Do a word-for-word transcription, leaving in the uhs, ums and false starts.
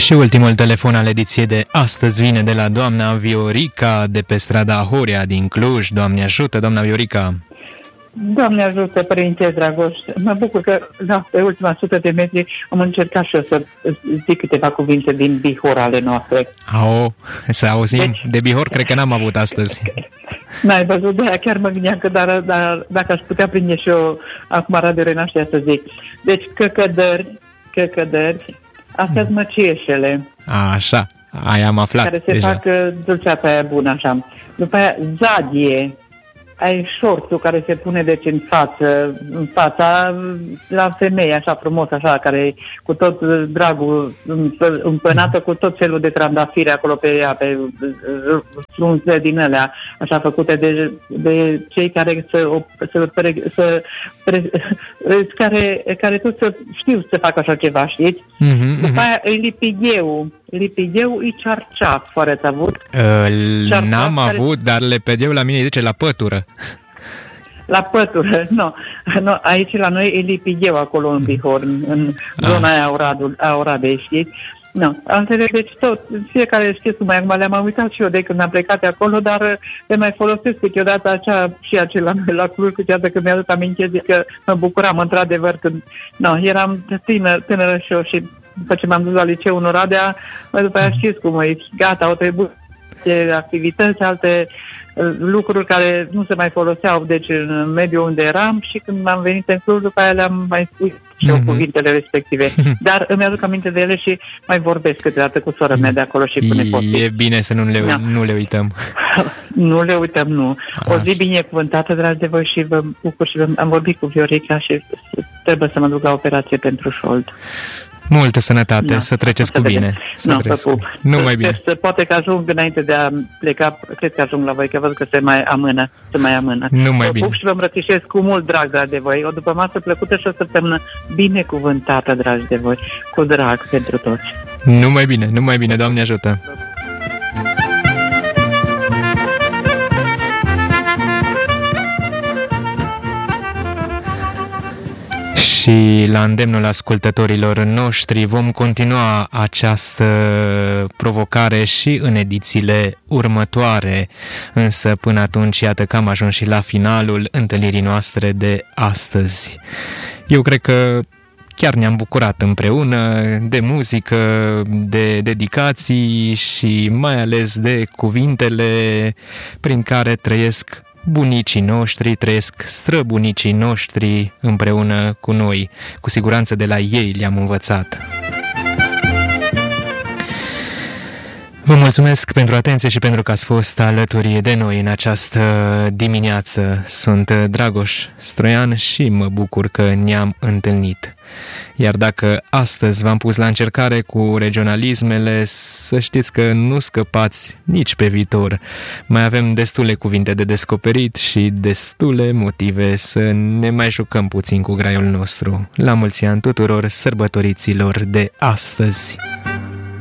Și ultimul telefon al ediției de astăzi vine de la doamna Viorica de pe strada Horea din Cluj. Doamne ajută, doamna Viorica! Doamne ajută, Părinte Dragoș! Mă bucur că la pe ultima sută de metri am încercat și eu să zic câteva cuvinte din Bihor ale noastre. Au, să auzim. Deci, de Bihor cred că n-am avut astăzi. N-ai văzut, de aia chiar mă gândeam că dar, dar, dacă aș putea prinde și eu acum Radio Renașterea să zic. Deci căcădări, căcădări, astea sunt măcieșele. A, așa, aia am aflat care se deja. fac dulceața aia bună, așa. După aia zadie, ai șorțul care se pune deci în față, în fața la femeie, așa frumos, așa, care cu tot dragul împănată cu tot felul de trandafiri acolo pe ea, pe frunze din alea, așa făcute de, de cei care să, să, pre, să pre, care, care tot să știu să facă așa ceva, știți? Mm-hmm, După mm-hmm. aia e lipigheu. Lipigheu e cearceaf, fără ați avut? Uh, n-am care... avut, dar lepedeu la mine zice la pătură. La pătură, nu. No. Aici la noi e lipigheu acolo în Bihor, în, în ah. zona aia Oradul, a Oradei, știți? Nu, altele, deci tot, fiecare știți cum mai acum le-am uitat și eu de când am plecat de acolo, dar le mai folosesc câteodată acea, și acela la Cluj, câteodată când mi-aduc aminte, zic că mă bucuram într-adevăr când, nu, eram tânăr, tânără și eu și după ce m-am dus la liceu în Oradea, după aia știți cum e, gata, au trebuit activități, alte lucruri care nu se mai foloseau, deci în mediul unde eram, și când m-am venit în Cluj, după aia le-am mai spus și eu mm-hmm. cuvintele respective. Dar îmi aduc aminte de ele și mai vorbesc câteodată cu sora mea de acolo și cu nepoții. E bine să nu le, da. nu le uităm. Nu le uităm, nu. O zi binecuvântată, dragi de voi, și vă bucur și vă, am vorbit cu Viorica și trebuie să mă duc la operație pentru șold. Multă sănătate, no, să treceți cu bine. Să no, treceți cu... Nu mai bine. Să, poate că ajung înainte de a pleca, cred că ajung la voi, că văd că se mai amână, se mai amână. Nu mai bine. Vă pup și vă îmbrățișez cu mult drag, dragi de voi. O după masă plăcută și o săptămână binecuvântată, dragi de voi. Cu drag pentru toți. Nu mai bine, nu mai bine, Doamne ajută. Și la îndemnul ascultătorilor noștri vom continua această provocare și în edițiile următoare. Însă până atunci, iată că am ajuns și la finalul întâlnirii noastre de astăzi. Eu cred că chiar ne-am bucurat împreună de muzică, de dedicații și mai ales de cuvintele prin care trăiesc bunicii noștri, trăiesc străbunicii noștri împreună cu noi. Cu siguranță de la ei le-am învățat. Vă mulțumesc pentru atenție și pentru că ați fost alături de noi în această dimineață. Sunt Dragoș Stroian și mă bucur că ne-am întâlnit. Iar dacă astăzi v-am pus la încercare cu regionalismele, să știți că nu scăpați nici pe viitor. Mai avem destule cuvinte de descoperit și destule motive să ne mai jucăm puțin cu graiul nostru. La mulți ani tuturor sărbătoriților de astăzi!